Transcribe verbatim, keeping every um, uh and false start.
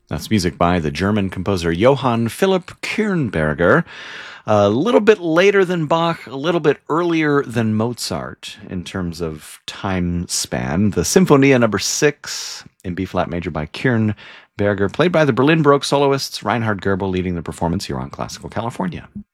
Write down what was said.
That's music by the German composer Johann Philipp Kirnberger. A little bit later than Bach, a little bit earlier than Mozart in terms of time span. The Symphonia number six in B-flat major by Kirnberger, played by the Berlin Baroque soloists, Reinhard Goebel leading the performance here on Classical California.